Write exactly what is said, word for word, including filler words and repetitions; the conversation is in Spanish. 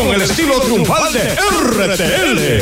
con el estilo triunfal de R T L.